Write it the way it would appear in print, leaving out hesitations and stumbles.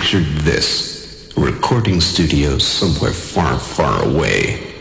pictured this. A recording studio somewhere far, far away.